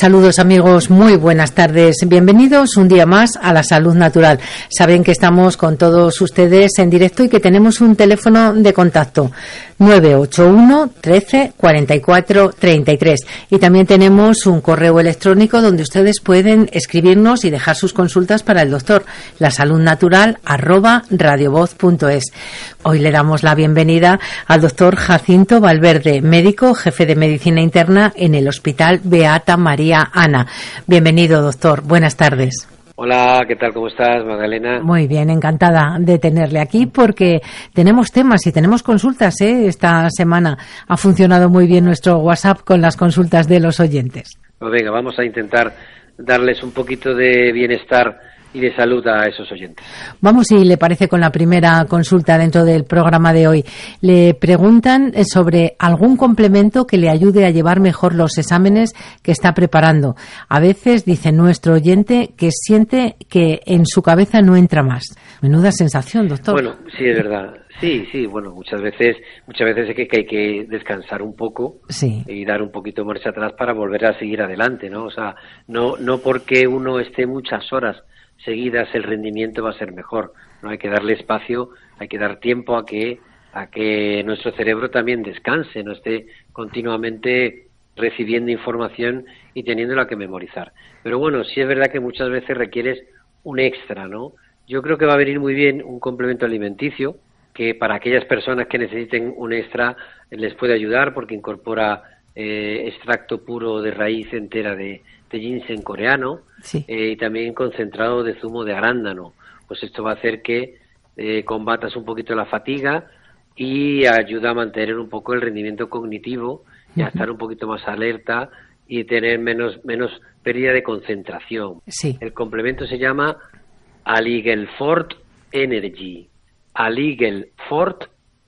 Saludos amigos, muy buenas tardes. Bienvenidos un día más a La Salud Natural. Saben que estamos con todos ustedes en directo y que tenemos un teléfono de contacto 981 13 44 33 y también tenemos un correo electrónico donde ustedes pueden escribirnos y dejar sus consultas para el doctor, lasaludnatural@radiovoz.es. Hoy le damos la bienvenida al doctor Jacinto Valverde, médico, jefe de medicina interna en el Hospital Beata María Ana. Bienvenido, doctor. Buenas tardes. Hola, ¿qué tal? ¿Cómo estás, Magdalena? Muy bien, encantada de tenerle aquí porque tenemos temas y tenemos consultas, ¿eh? Esta semana ha funcionado muy bien nuestro WhatsApp con las consultas de los oyentes. Pues venga, vamos a intentar darles un poquito de bienestar y de salud a esos oyentes. Vamos, si le parece, con la primera consulta dentro del programa de hoy. Le preguntan sobre algún complemento que le ayude a llevar mejor los exámenes que está preparando. A veces, dice nuestro oyente, que siente que en su cabeza no entra más. Menuda sensación, doctor. Bueno, sí, es verdad. Sí, bueno, muchas veces es que hay que descansar un poco, sí, y dar un poquito marcha atrás para volver a seguir adelante, ¿no? O sea, no porque uno esté muchas horas seguidas el rendimiento va a ser mejor. No hay que darle espacio, hay que dar tiempo a que nuestro cerebro también descanse, no esté continuamente recibiendo información y teniéndola que memorizar. Pero bueno, sí es verdad que muchas veces requieres un extra, ¿no? Yo creo que va a venir muy bien un complemento alimenticio que para aquellas personas que necesiten un extra les puede ayudar porque incorpora extracto puro de raíz entera de ginseng coreano, sí, y también concentrado de zumo de arándano. Pues esto va a hacer que combatas un poquito la fatiga y ayuda a mantener un poco el rendimiento cognitivo y a estar un poquito más alerta y tener menos pérdida de concentración. Sí. El complemento se llama Aligelfort Energy. Aligelfort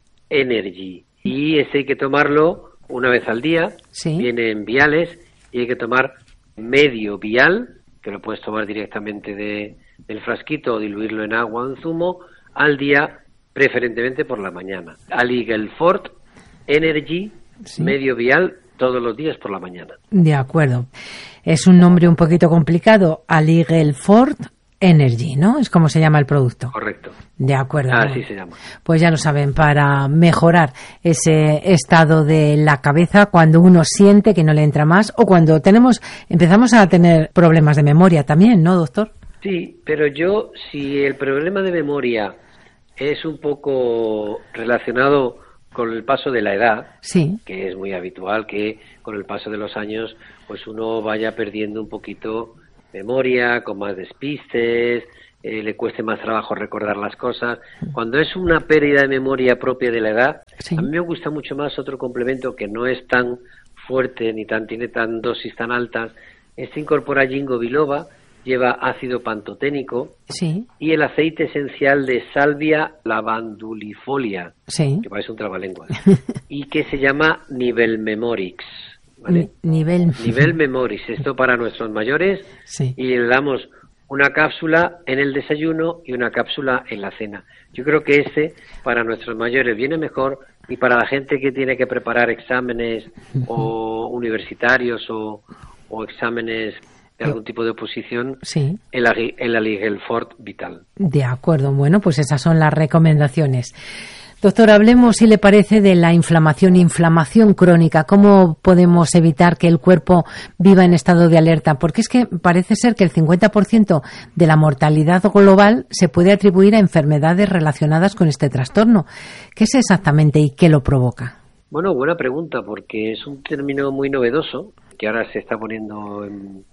Energy. Y ese hay que tomarlo una vez al día. Sí. Viene en viales y hay que tomar medio vial, que lo puedes tomar directamente del frasquito o diluirlo en agua o en zumo, al día, preferentemente por la mañana. Aligelfort Energy, sí, medio vial, todos los días por la mañana. De acuerdo. Es un nombre un poquito complicado, Aligelfort Energy, ¿no? Es como se llama el producto. Correcto. De acuerdo. Así se llama. Pues ya lo saben, para mejorar ese estado de la cabeza cuando uno siente que no le entra más o cuando empezamos a tener problemas de memoria también, ¿no, doctor? Sí, pero si el problema de memoria es un poco relacionado con el paso de la edad, sí, que es muy habitual que con el paso de los años pues uno vaya perdiendo un poquito memoria, con más despistes, le cueste más trabajo recordar las cosas. Cuando es una pérdida de memoria propia de la edad, sí, a mí me gusta mucho más otro complemento que no es tan fuerte ni tiene tan dosis tan altas. Este incorpora ginkgo biloba, lleva ácido pantoténico, sí, y el aceite esencial de salvia lavandulifolia, sí, que parece un trabalenguas, y que se llama Nivel Memorix. ¿Vale? Nivel Memoris, esto para nuestros mayores, sí, y le damos una cápsula en el desayuno y una cápsula en la cena. Yo creo que para nuestros mayores viene mejor y para la gente que tiene que preparar exámenes o universitarios o exámenes de algún tipo de oposición, sí, el Aligelfort Vital. De acuerdo, bueno, pues esas son las recomendaciones. Doctor, hablemos, si le parece, de la inflamación crónica. ¿Cómo podemos evitar que el cuerpo viva en estado de alerta? Porque es que parece ser que el 50% de la mortalidad global se puede atribuir a enfermedades relacionadas con este trastorno. ¿Qué es exactamente y qué lo provoca? Bueno, buena pregunta, porque es un término muy novedoso que ahora se está poniendo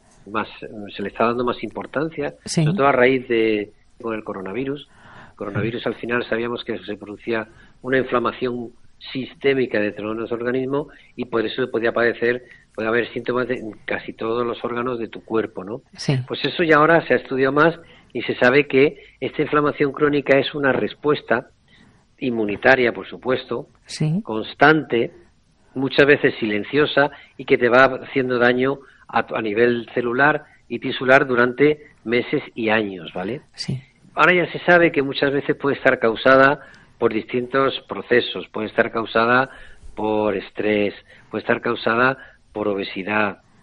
se le está dando más importancia, sí, sobre todo a raíz con el coronavirus. Coronavirus, al final sabíamos que se producía una inflamación sistémica dentro de nuestro organismo y por eso puede haber síntomas en casi todos los órganos de tu cuerpo, ¿no? Sí. Pues eso ya ahora se ha estudiado más y se sabe que esta inflamación crónica es una respuesta inmunitaria, por supuesto, sí, constante, muchas veces silenciosa y que te va haciendo daño a nivel celular y tisular durante meses y años, ¿vale? Sí. Ahora ya se sabe que muchas veces puede estar causada por distintos procesos, puede estar causada por estrés, puede estar causada por obesidad,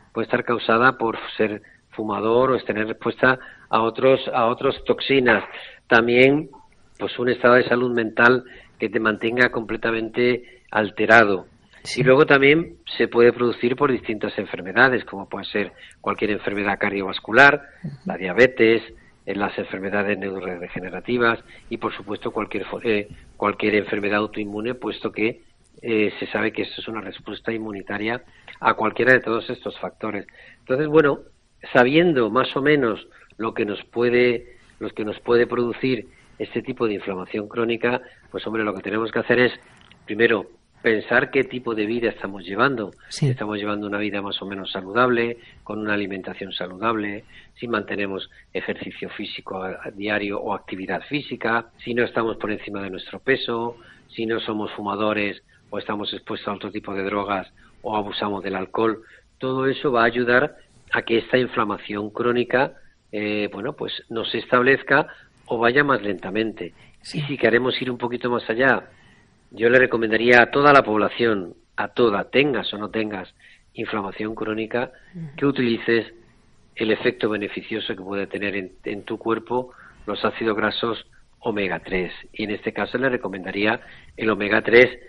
puede estar causada por ser fumador o tener expuesta a otras toxinas. También, pues un estado de salud mental que te mantenga completamente alterado. Sí. Y luego también se puede producir por distintas enfermedades, como puede ser cualquier enfermedad cardiovascular, la diabetes, las enfermedades neurodegenerativas y, por supuesto, cualquier enfermedad autoinmune, puesto que se sabe que esto es una respuesta inmunitaria a cualquiera de todos estos factores. Entonces, bueno, sabiendo más o menos lo que nos puede producir este tipo de inflamación crónica, pues hombre, lo que tenemos que hacer es, primero, pensar qué tipo de vida estamos llevando. Sí. Si estamos llevando una vida más o menos saludable, con una alimentación saludable, si mantenemos ejercicio físico a diario o actividad física, si no estamos por encima de nuestro peso, si no somos fumadores o estamos expuestos a otro tipo de drogas o abusamos del alcohol. Todo eso va a ayudar a que esta inflamación crónica pues no se establezca o vaya más lentamente. Sí. Y si queremos ir un poquito más allá, yo le recomendaría a toda la población, tengas o no tengas inflamación crónica, que utilices el efecto beneficioso que puede tener en tu cuerpo los ácidos grasos omega 3. Y en este caso le recomendaría el omega 3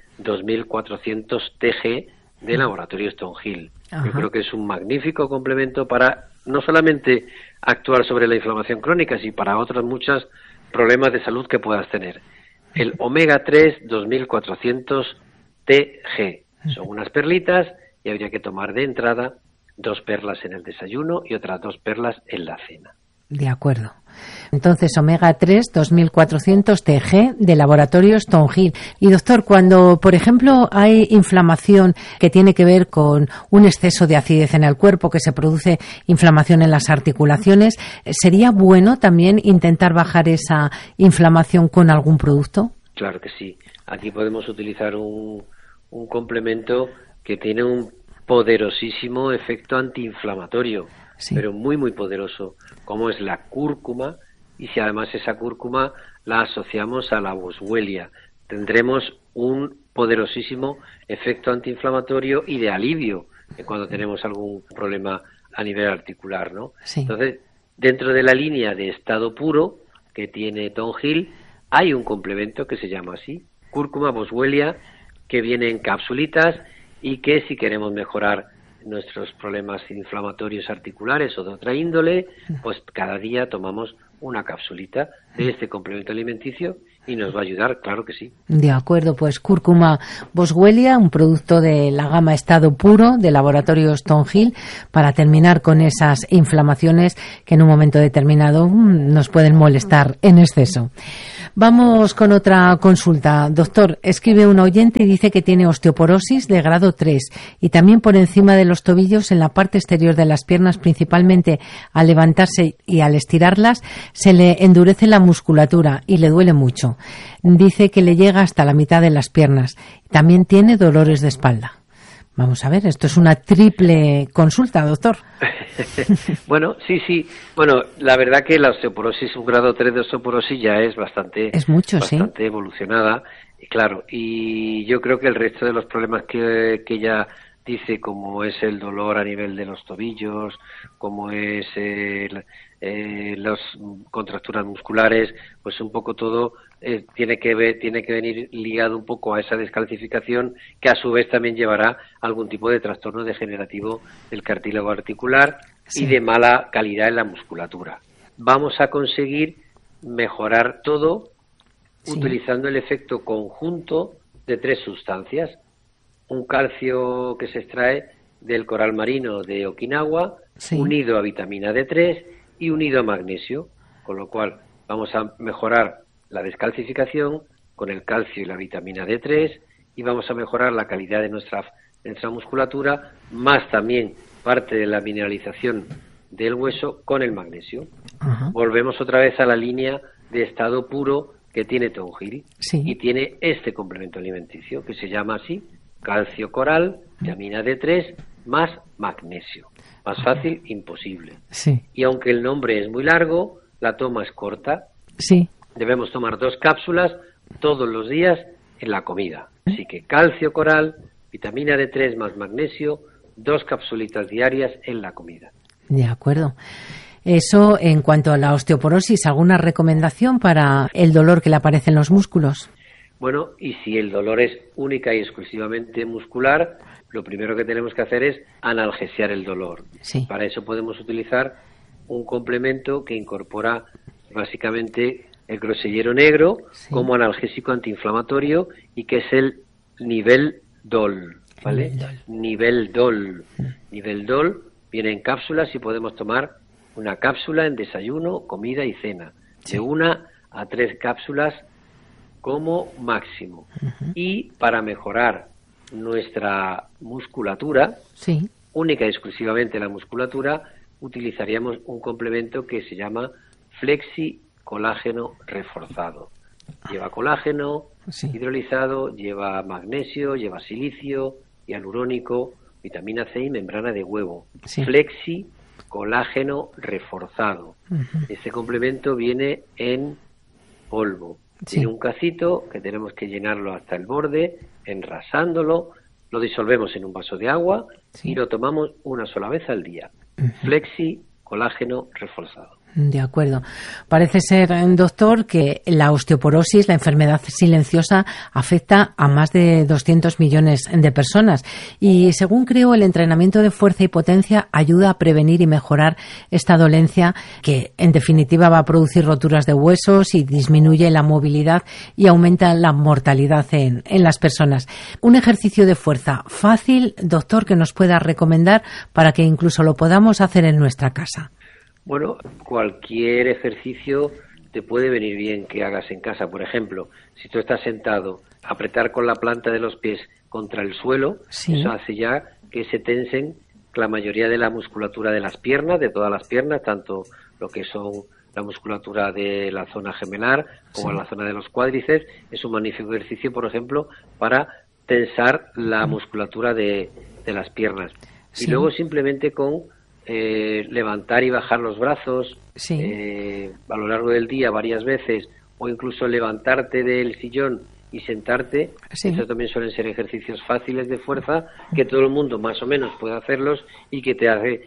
2400 TG de Laboratorio Stonehill. Yo creo que es un magnífico complemento para no solamente actuar sobre la inflamación crónica, sino para otros muchos problemas de salud que puedas tener. El omega 3 2400 TG son unas perlitas y habría que tomar de entrada 2 perlas en el desayuno y otras 2 perlas en la cena. De acuerdo. Entonces, omega 3 2400 TG de Laboratorio Stonehill. Y doctor, cuando, por ejemplo, hay inflamación que tiene que ver con un exceso de acidez en el cuerpo, que se produce inflamación en las articulaciones, ¿sería bueno también intentar bajar esa inflamación con algún producto? Claro que sí. Aquí podemos utilizar un complemento que tiene un poderosísimo efecto antiinflamatorio. Sí. Pero muy, muy poderoso, como es la cúrcuma, y si además esa cúrcuma la asociamos a la boswellia, tendremos un poderosísimo efecto antiinflamatorio y de alivio cuando tenemos algún problema a nivel articular, ¿no? Sí. Entonces, dentro de la línea de estado puro que tiene Stonehill, hay un complemento que se llama así, cúrcuma boswellia, que viene en capsulitas y que si queremos mejorar nuestros problemas inflamatorios articulares o de otra índole, pues cada día tomamos una capsulita de este complemento alimenticio y nos va a ayudar, claro que sí. De acuerdo, pues cúrcuma boswellia, un producto de la gama estado puro de Laboratorio Stonehill, para terminar con esas inflamaciones que en un momento determinado nos pueden molestar en exceso. Vamos con otra consulta. Doctor, escribe un oyente y dice que tiene osteoporosis de grado 3 y también por encima de los tobillos en la parte exterior de las piernas, principalmente al levantarse y al estirarlas, se le endurece la musculatura y le duele mucho. Dice que le llega hasta la mitad de las piernas. También tiene dolores de espalda. Vamos a ver, esto es una triple consulta, doctor. Bueno, sí. Bueno, la verdad que la osteoporosis, un grado 3 de osteoporosis ya es bastante evolucionada, claro. Y yo creo que el resto de los problemas que ella dice, como es el dolor a nivel de los tobillos, como es las contracturas musculares, pues un poco todo tiene que venir ligado un poco a esa descalcificación, que a su vez también llevará algún tipo de trastorno degenerativo del cartílago articular y de mala calidad en la musculatura. Vamos a conseguir mejorar todo utilizando el efecto conjunto de 3 sustancias: un calcio que se extrae del coral marino de Okinawa, unido a vitamina D3 y unido a magnesio, con lo cual vamos a mejorar la descalcificación con el calcio y la vitamina D3 y vamos a mejorar la calidad de nuestra musculatura, más también parte de la mineralización del hueso con el magnesio. Uh-huh. Volvemos otra vez a la línea de estado puro que tiene Stonehill y tiene este complemento alimenticio que se llama así: calcio coral, vitamina D3 más magnesio. Más fácil, imposible. Sí. Y aunque el nombre es muy largo, la toma es corta. Sí. Debemos tomar 2 cápsulas todos los días en la comida. Así que calcio coral, vitamina D3 más magnesio, 2 capsulitas diarias en la comida. De acuerdo. Eso en cuanto a la osteoporosis, ¿alguna recomendación para el dolor que le aparece en los músculos? Bueno, y si el dolor es única y exclusivamente muscular, lo primero que tenemos que hacer es analgesiar el dolor. Sí. Para eso podemos utilizar un complemento que incorpora básicamente el grosellero negro como analgésico antiinflamatorio y que es el Nivel-Dol, ¿vale? Nivel-Dol. Nivel-Dol viene en cápsulas y podemos tomar una cápsula en desayuno, comida y cena, de 1 a 3 cápsulas como máximo. Y para mejorar nuestra musculatura, única y exclusivamente la musculatura, utilizaríamos un complemento que se llama Flexi Colágeno Reforzado. Lleva colágeno hidrolizado, lleva magnesio, lleva silicio, hialurónico, vitamina C y membrana de huevo. Flexi Colágeno Reforzado. Este complemento viene en polvo. Tiene un cacito que tenemos que llenarlo hasta el borde, enrasándolo, lo disolvemos en un vaso de agua y lo tomamos una sola vez al día. Flexi Colágeno Reforzado. De acuerdo. Parece ser, doctor, que la osteoporosis, la enfermedad silenciosa, afecta a más de 200 millones de personas. Y según creo, el entrenamiento de fuerza y potencia ayuda a prevenir y mejorar esta dolencia que, en definitiva, va a producir roturas de huesos y disminuye la movilidad y aumenta la mortalidad en las personas. Un ejercicio de fuerza fácil, doctor, que nos pueda recomendar para que incluso lo podamos hacer en nuestra casa. Bueno, cualquier ejercicio te puede venir bien que hagas en casa. Por ejemplo, si tú estás sentado, apretar con la planta de los pies contra el suelo, eso hace ya que se tensen la mayoría de la musculatura de las piernas, de todas las piernas, tanto lo que son la musculatura de la zona gemelar como la zona de los cuádriceps. Es un magnífico ejercicio, por ejemplo, para tensar la musculatura de las piernas. Y luego simplemente con levantar y bajar los brazos a lo largo del día varias veces, o incluso levantarte del sillón y sentarte, eso también suelen ser ejercicios fáciles de fuerza que todo el mundo más o menos puede hacerlos y que te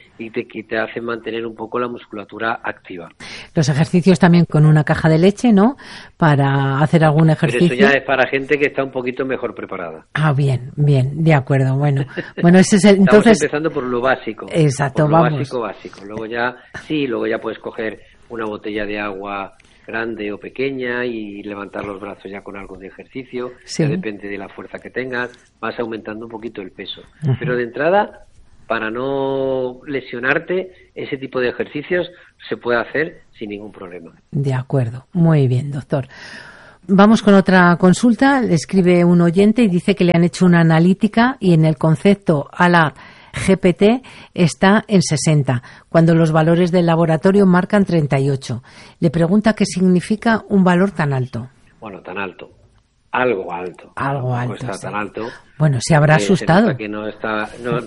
hacen mantener un poco la musculatura activa. Los ejercicios también con una caja de leche, ¿no? Para hacer algún ejercicio. Pero eso ya es para gente que está un poquito mejor preparada. Ah, bien, de acuerdo. Bueno, ese es entonces estamos empezando por lo básico. Exacto, por lo vamos. básico. Luego ya puedes coger una botella de agua grande o pequeña y levantar los brazos ya con algo de ejercicio, ya depende de la fuerza que tengas, vas aumentando un poquito el peso. Pero de entrada, para no lesionarte, ese tipo de ejercicios se puede hacer sin ningún problema. De acuerdo, muy bien, doctor. Vamos con otra consulta. Le escribe un oyente y dice que le han hecho una analítica y en el concepto a la GPT está en 60, cuando los valores del laboratorio marcan 38. Le pregunta qué significa un valor tan alto. Bueno, tan alto. Algo alto. Algo alto. No está tan alto. Bueno, se habrá asustado. Que no está,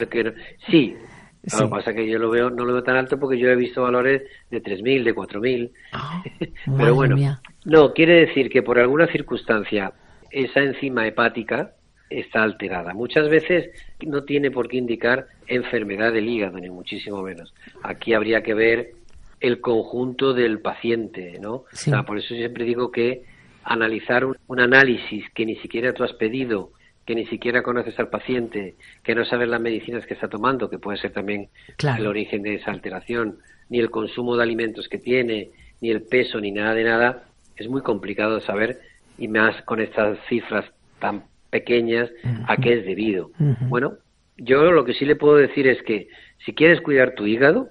sí. Lo que pasa es que yo no lo veo tan alto porque yo he visto valores de 3.000, de 4.000. Pero bueno, no, quiere decir que por alguna circunstancia esa enzima hepática está alterada. Muchas veces no tiene por qué indicar enfermedad del hígado, ni muchísimo menos. Aquí habría que ver el conjunto del paciente, ¿no? Sí. O sea, por eso siempre digo que analizar un análisis que ni siquiera tú has pedido, que ni siquiera conoces al paciente, que no sabes las medicinas que está tomando, que puede ser también el origen de esa alteración, ni el consumo de alimentos que tiene, ni el peso, ni nada de nada, es muy complicado saber, y más con estas cifras tan pequeñas, a qué es debido. Bueno, yo lo que sí le puedo decir es que si quieres cuidar tu hígado,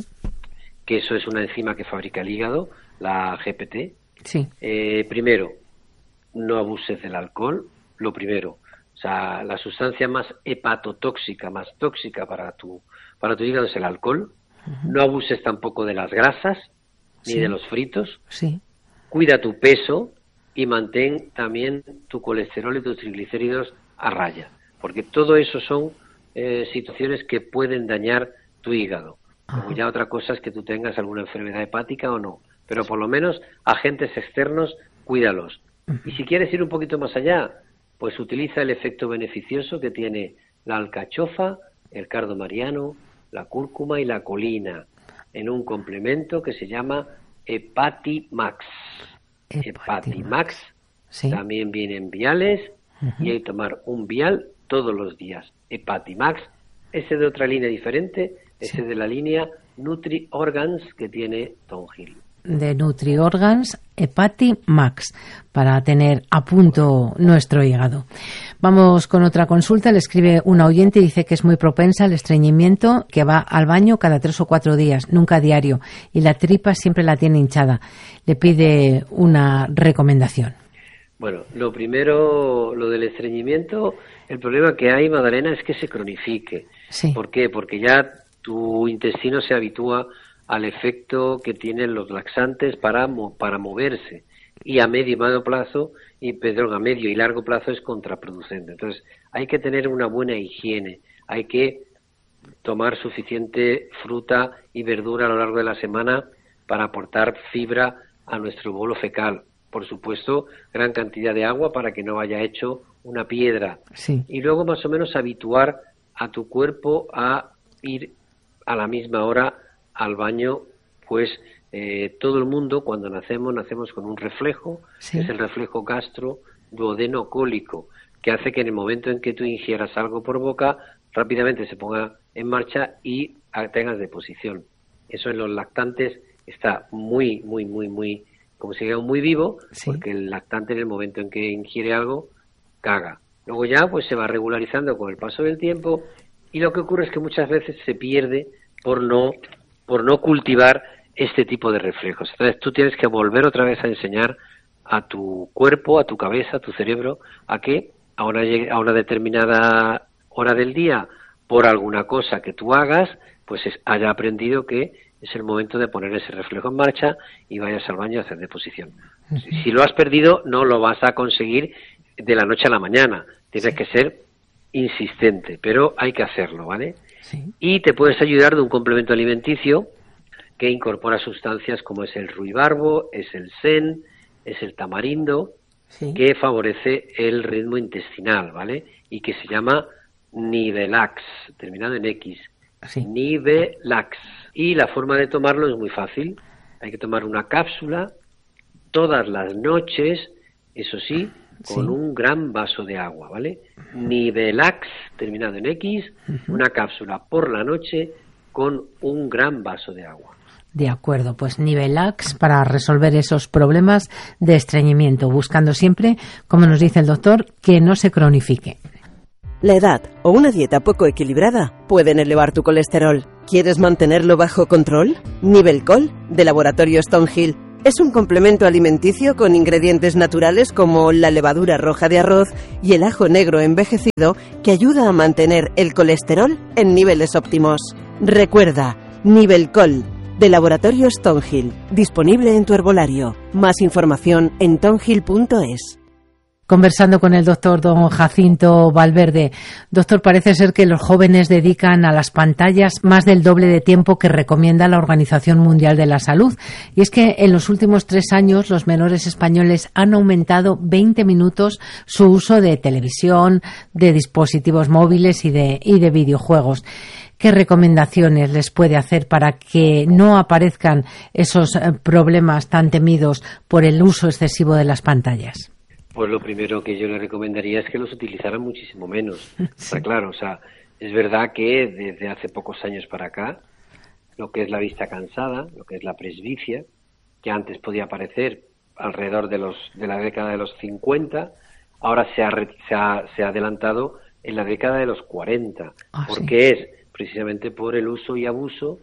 que eso es una enzima que fabrica el hígado, la GPT, primero, no abuses del alcohol, lo primero. O sea, la sustancia más hepatotóxica, más tóxica para tu hígado es el alcohol. No abuses tampoco de las grasas, ni de los fritos. Cuida tu peso y mantén también tu colesterol y tus triglicéridos a raya, porque todo eso son situaciones que pueden dañar tu hígado. Luego ya otra cosa es que tú tengas alguna enfermedad hepática o no, pero por lo menos agentes externos, cuídalos. Y si quieres ir un poquito más allá, pues utiliza el efecto beneficioso que tiene la alcachofa, el cardo mariano, la cúrcuma y la colina, en un complemento que se llama Hepatimax. Hepatimax ¿sí? También viene en viales y hay que tomar un vial todos los días. Hepatimax, ese de otra línea diferente, ese de la línea Nutri-Organs que tiene Tonghil. De Nutri-Organs, Hepatimax, para tener a punto nuestro hígado. Vamos con otra consulta. Le escribe una oyente y dice que es muy propensa al estreñimiento, que va al baño cada 3 o 4 días, nunca a diario, y la tripa siempre la tiene hinchada. Le pide una recomendación. Bueno, lo primero, lo del estreñimiento, el problema que hay, Magdalena, es que se cronifique. Sí. ¿Por qué? Porque ya tu intestino se habitúa al efecto que tienen los laxantes para moverse, y a medio y medio plazo, a medio y largo plazo es contraproducente. Entonces, hay que tener una buena higiene, hay que tomar suficiente fruta y verdura a lo largo de la semana para aportar fibra a nuestro bolo fecal. Por supuesto, gran cantidad de agua para que no vaya hecho una piedra. Sí. Y luego más o menos habituar a tu cuerpo a ir a la misma hora al baño, pues todo el mundo cuando nacemos con un reflejo, sí. Es el reflejo gastro-duodenocólico, que hace que en el momento en que tú ingieras algo por boca, rápidamente se ponga en marcha y tengas deposición. Eso en los lactantes está muy, como si dijera, muy vivo, sí. Porque el lactante en el momento en que ingiere algo, caga. Luego ya pues se va regularizando con el paso del tiempo, y lo que ocurre es que muchas veces se pierde por no cultivar este tipo de reflejos. Entonces tú tienes que volver otra vez a enseñar a tu cuerpo, a tu cabeza, a tu cerebro, a que a una determinada hora del día, por alguna cosa que tú hagas, pues haya aprendido que es el momento de poner ese reflejo en marcha y vayas al baño a hacer deposición. Si lo has perdido, no lo vas a conseguir de la noche a la mañana. Tienes que ser insistente, pero hay que hacerlo, ¿vale? Sí. Y te puedes ayudar de un complemento alimenticio que incorpora sustancias como es el ruibarbo, es el sen, es el tamarindo, sí. Que favorece el ritmo intestinal, ¿vale? Y que se llama Nivelax, terminado en X. Sí. Nivelax. Y la forma de tomarlo es muy fácil. Hay que tomar una cápsula todas las noches, eso sí, con un gran vaso de agua, ¿vale? Nivelax, terminado en X, una cápsula por la noche con un gran vaso de agua. De acuerdo, pues Nivelax para resolver esos problemas de estreñimiento, buscando siempre, como nos dice el doctor, que no se cronifique. La edad o una dieta poco equilibrada pueden elevar tu colesterol. ¿Quieres mantenerlo bajo control? Nivelcol, de Laboratorios Tonghil, es un complemento alimenticio con ingredientes naturales como la levadura roja de arroz y el ajo negro envejecido que ayuda a mantener el colesterol en niveles óptimos. Recuerda, Nivelcol, de Laboratorios Tonghil, disponible en tu herbolario. Más información en tonghil.es. Conversando con el doctor don Jacinto Valverde. Doctor, parece ser que los jóvenes dedican a las pantallas más del doble de tiempo que recomienda la Organización Mundial de la Salud. Y es que en los últimos 3 años los menores españoles han aumentado 20 minutos su uso de televisión, de dispositivos móviles y de videojuegos. ¿Qué recomendaciones les puede hacer para que no aparezcan esos problemas tan temidos por el uso excesivo de las pantallas? Pues lo primero que yo le recomendaría es que los utilizaran muchísimo menos. Sí. Está claro, o sea, es verdad que desde hace pocos años para acá, lo que es la vista cansada, lo que es la presbicia, que antes podía aparecer alrededor de la década de los 50, ahora se ha adelantado en la década de los 40, porque es precisamente por el uso y abuso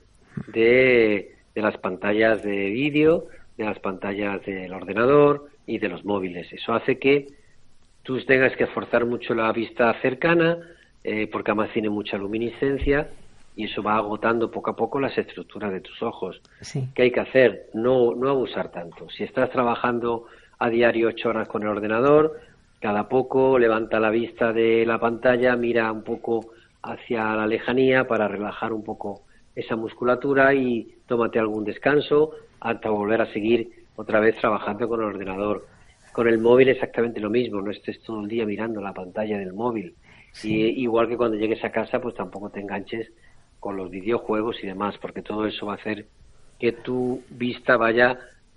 de las pantallas de vídeo, de las pantallas del ordenador y de los móviles. Eso hace que tú tengas que esforzar mucho la vista cercana, porque además tiene mucha luminiscencia y eso va agotando poco a poco las estructuras de tus ojos. Sí. ¿Qué hay que hacer? No abusar tanto. Si estás trabajando a diario 8 horas con el ordenador, cada poco levanta la vista de la pantalla, mira un poco hacia la lejanía para relajar un poco esa musculatura y tómate algún descanso hasta volver a seguir otra vez trabajando con el ordenador. Con el móvil exactamente lo mismo, no estés todo el día mirando la pantalla del móvil. Sí. Y igual que cuando llegues a casa, pues tampoco te enganches con los videojuegos y demás, porque todo eso va a hacer que tu vista vaya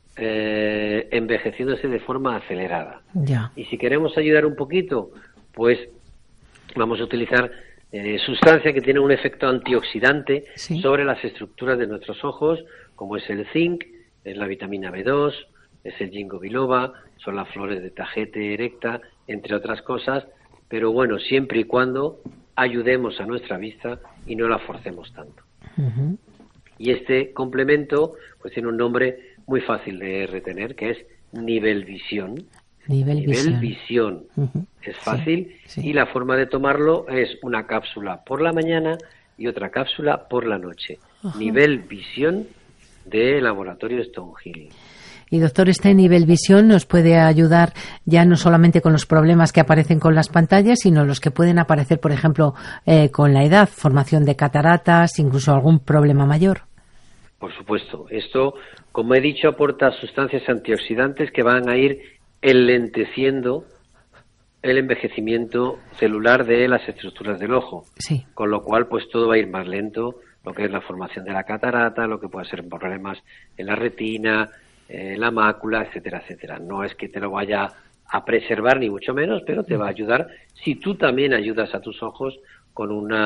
envejeciéndose de forma acelerada. Ya. Y si queremos ayudar un poquito, pues vamos a utilizar sustancia que tiene un efecto antioxidante sobre las estructuras de nuestros ojos, como es el zinc, es la vitamina B2, es el ginkgo biloba, son las flores de Tajete erecta, entre otras cosas, pero bueno, siempre y cuando ayudemos a nuestra vista y no la forcemos tanto. Uh-huh. Y este complemento pues tiene un nombre muy fácil de retener, que es Nivel Visión. Nivel Visión. Uh-huh. Es fácil, y la forma de tomarlo es una cápsula por la mañana y otra cápsula por la noche. Uh-huh. Nivel Visión de Laboratorio Stonehill. Y doctor, este Nivel Visión nos puede ayudar ya no solamente con los problemas que aparecen con las pantallas, sino los que pueden aparecer, por ejemplo, con la edad, formación de cataratas, incluso algún problema mayor. Por supuesto. Esto, como he dicho, aporta sustancias antioxidantes que van a ir enlenteciendo el envejecimiento celular de las estructuras del ojo. Sí. Con lo cual, pues todo va a ir más lento, lo que es la formación de la catarata, lo que puede ser problemas en la retina, la mácula, etcétera, etcétera. No es que te lo vaya a preservar, ni mucho menos, pero te va a ayudar si tú también ayudas a tus ojos con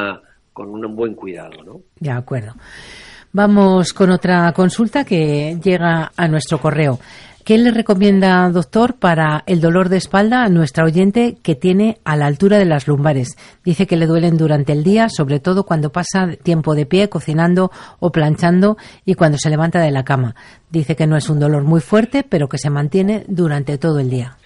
un buen cuidado, ¿no? De acuerdo. Vamos con otra consulta que llega a nuestro correo. ¿Qué le recomienda, doctor, para el dolor de espalda a nuestra oyente que tiene a la altura de las lumbares? Dice que le duelen durante el día, sobre todo cuando pasa tiempo de pie, cocinando o planchando, y cuando se levanta de la cama. Dice que no es un dolor muy fuerte, pero que se mantiene durante todo el día.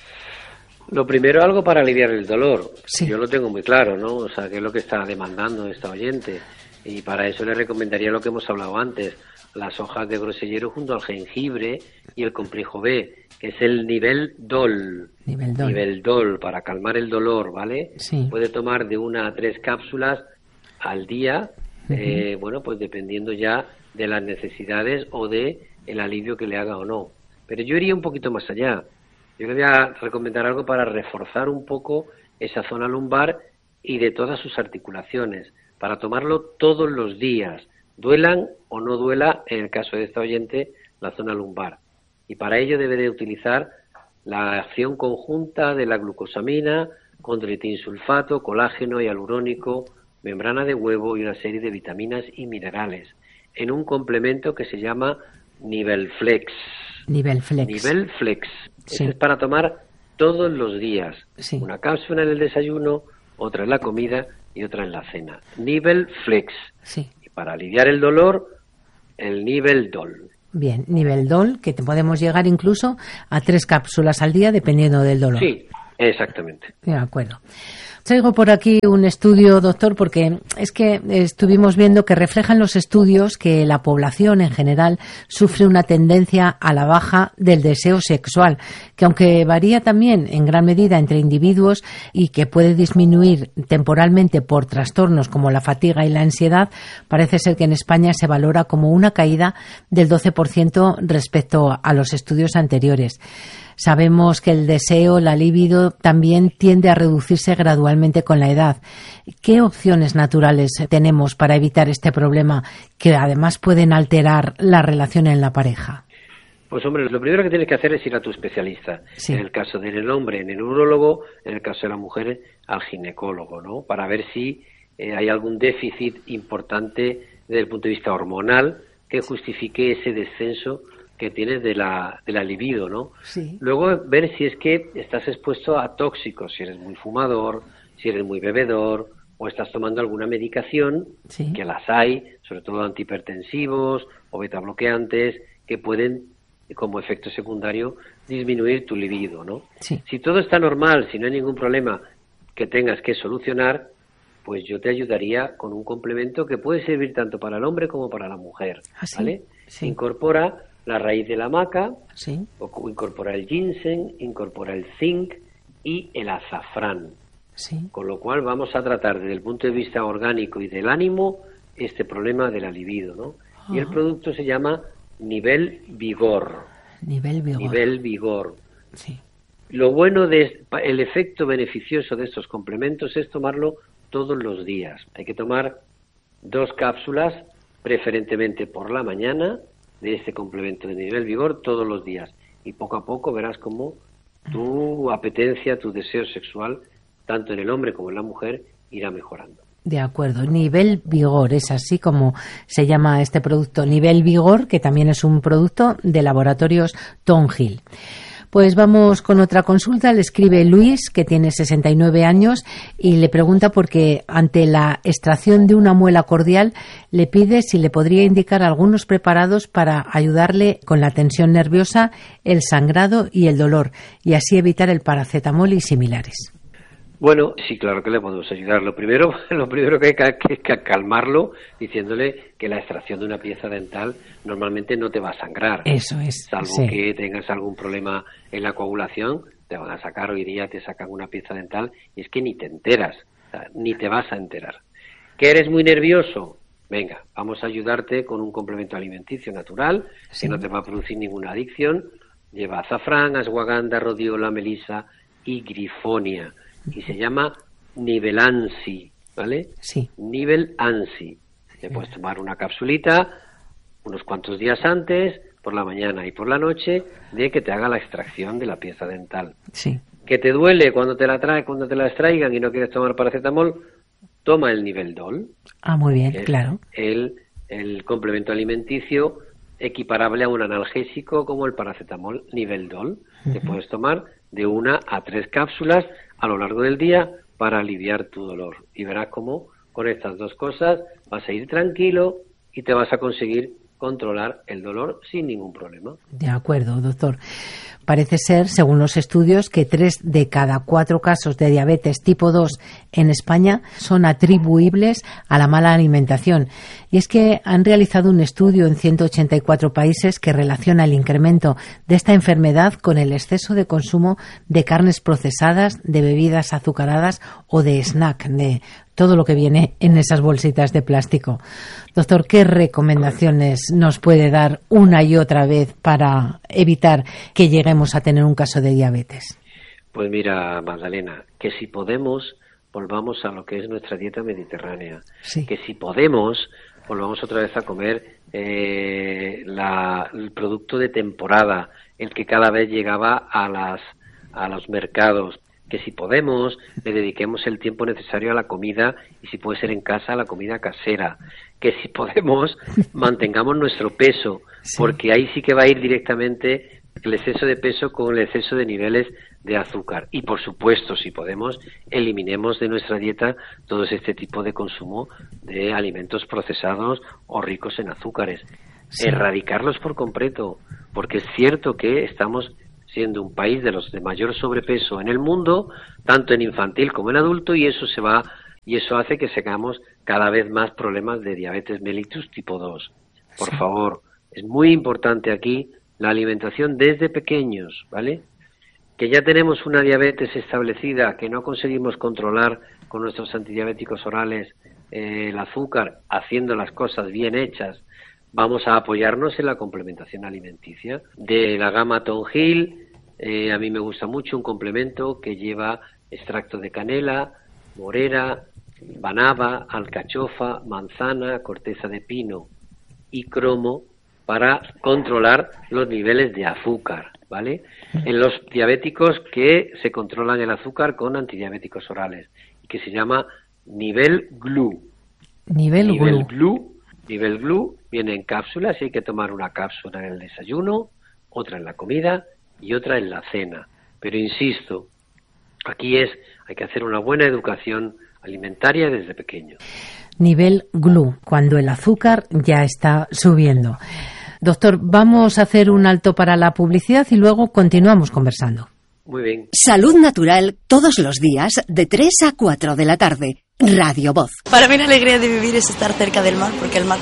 Lo primero, algo para aliviar el dolor. Sí. Yo lo tengo muy claro, ¿no? O sea, qué es lo que está demandando esta oyente. Y para eso le recomendaría lo que hemos hablado antes, las hojas de grosellero junto al jengibre y el complejo B, que es el nivel DOL. Nivel DOL, para calmar el dolor, ¿vale? Sí. Puede tomar de 1 a 3 cápsulas al día, bueno, pues dependiendo ya de las necesidades o de el alivio que le haga o no. Pero yo iría un poquito más allá. Yo le voy a recomendar algo para reforzar un poco esa zona lumbar y de todas sus articulaciones, para tomarlo todos los días, duelan o no duela, en el caso de esta oyente, la zona lumbar. Y para ello debe de utilizar la acción conjunta de la glucosamina, condroitinsulfato, colágeno hialurónico, membrana de huevo y una serie de vitaminas y minerales, en un complemento que se llama Nivel Flex. Nivel Flex. Nivel Flex. Sí. Es para tomar todos los días. Sí. Una cápsula en el desayuno, otra en la comida y otra en la cena. Nivel Flex. Sí. Y para aliviar el dolor, el Nivel DOL. Bien, Nivel DOL, que te podemos llegar incluso a 3 cápsulas al día dependiendo del dolor. Sí, exactamente. De acuerdo. Traigo por aquí un estudio, doctor, porque es que estuvimos viendo que reflejan los estudios que la población en general sufre una tendencia a la baja del deseo sexual, que aunque varía también en gran medida entre individuos y que puede disminuir temporalmente por trastornos como la fatiga y la ansiedad, parece ser que en España se valora como una caída del 12% respecto a los estudios anteriores. Sabemos que el deseo, la libido, también tiende a reducirse gradualmente con la edad. ¿Qué opciones naturales tenemos para evitar este problema que además pueden alterar la relación en la pareja? Pues hombre, lo primero que tienes que hacer es ir a tu especialista. Sí. En el caso del hombre, en el urólogo; en el caso de la mujer, al ginecólogo, ¿no? Para ver si hay algún déficit importante desde el punto de vista hormonal que justifique ese descenso que tienes de la libido, ¿no? Sí. Luego ver si es que estás expuesto a tóxicos, si eres muy fumador, si eres muy bebedor, o estás tomando alguna medicación, sí, que las hay, sobre todo antihipertensivos o betabloqueantes, que pueden, como efecto secundario, disminuir tu libido, ¿no? Sí. Si todo está normal, si no hay ningún problema que tengas que solucionar, pues yo te ayudaría con un complemento que puede servir tanto para el hombre como para la mujer, ¿vale? Sí. Incorpora la raíz de la maca, sí, o incorpora el ginseng, incorpora el zinc y el azafrán. Sí. Con lo cual vamos a tratar desde el punto de vista orgánico y del ánimo este problema de la libido, ¿no? Y el producto se llama Nivel Vigor. Nivel Vigor. Nivel Vigor. Sí. Lo bueno el efecto beneficioso de estos complementos es tomarlo todos los días. Hay que tomar 2 cápsulas, preferentemente por la mañana, de este complemento de nivel vigor todos los días. Y poco a poco verás cómo tu apetencia, tu deseo sexual, tanto en el hombre como en la mujer, irá mejorando. De acuerdo, Nivel Vigor, es así como se llama este producto, Nivel Vigor, que también es un producto de Laboratorios Thornhill. Pues vamos con otra consulta. Le escribe Luis, que tiene 69 años, y le pregunta porque ante la extracción de una muela cordial le pide si le podría indicar algunos preparados para ayudarle con la tensión nerviosa, el sangrado y el dolor, y así evitar el paracetamol y similares. Bueno, sí, claro que le podemos ayudar. Lo primero que hay que calmarlo diciéndole que la extracción de una pieza dental normalmente no te va a sangrar. Eso es. Salvo que tengas algún problema en la coagulación, te van a sacar, hoy día te sacan una pieza dental y es que ni te enteras, o sea, ni te vas a enterar. ¿Que eres muy nervioso? Venga, vamos a ayudarte con un complemento alimenticio natural que no te va a producir ninguna adicción. Lleva azafrán, ashwagandha, rodiola, melisa y grifonia. Y se llama Nivelansi, ¿vale? Sí. Nivelansi. Te puedes tomar una capsulita unos cuantos días antes, por la mañana y por la noche, de que te haga la extracción de la pieza dental. Sí. ¿Que te duele cuando te la extraigan y no quieres tomar paracetamol? Toma el Niveldol. Ah, muy bien, claro. El complemento alimenticio equiparable a un analgésico como el paracetamol Niveldol. Te puedes tomar de 1 a 3 cápsulas a lo largo del día para aliviar tu dolor. Y verás cómo con estas 2 cosas vas a ir tranquilo y te vas a conseguir controlar el dolor sin ningún problema. De acuerdo, doctor. Parece ser, según los estudios, que 3 de cada 4 casos de diabetes tipo 2 en España son atribuibles a la mala alimentación. Y es que han realizado un estudio en 184 países que relaciona el incremento de esta enfermedad con el exceso de consumo de carnes procesadas, de bebidas azucaradas o de snack, de todo lo que viene en esas bolsitas de plástico. Doctor, ¿qué recomendaciones nos puede dar una y otra vez para evitar que lleguemos a tener un caso de diabetes? Pues mira, Magdalena, que si podemos, volvamos a lo que es nuestra dieta mediterránea. Sí. Que si podemos, volvamos otra vez a comer el producto de temporada, el que cada vez llegaba a los mercados. Que si podemos, le dediquemos el tiempo necesario a la comida y si puede ser en casa, a la comida casera. Que si podemos, mantengamos nuestro peso, porque ahí sí que va a ir directamente el exceso de peso con el exceso de niveles de azúcar. Y por supuesto, si podemos, eliminemos de nuestra dieta todo este tipo de consumo de alimentos procesados o ricos en azúcares. Erradicarlos por completo, porque es cierto que estamos siendo un país de los de mayor sobrepeso en el mundo, tanto en infantil como en adulto, y eso hace que tengamos cada vez más problemas de diabetes mellitus tipo 2. Por favor, es muy importante aquí la alimentación desde pequeños, ¿vale? Que ya tenemos una diabetes establecida, que no conseguimos controlar con nuestros antidiabéticos orales el azúcar, haciendo las cosas bien hechas, vamos a apoyarnos en la complementación alimenticia. De la gama Thornhill, a mí me gusta mucho un complemento que lleva extracto de canela, morera, banaba, alcachofa, manzana, corteza de pino y cromo para controlar los niveles de azúcar, ¿vale? En los diabéticos que se controlan el azúcar con antidiabéticos orales, que se llama Nivel Glu. Nivel Glu viene en cápsulas y hay que tomar una cápsula en el desayuno, otra en la comida y otra en la cena. Pero insisto, aquí hay que hacer una buena educación alimentaria desde pequeño. Nivel Glu, cuando el azúcar ya está subiendo. Doctor, vamos a hacer un alto para la publicidad y luego continuamos conversando. Muy bien. Salud Natural, todos los días, de 3 a 4 de la tarde. Radio Voz. Para mí la alegría de vivir es estar cerca del mar, porque el mar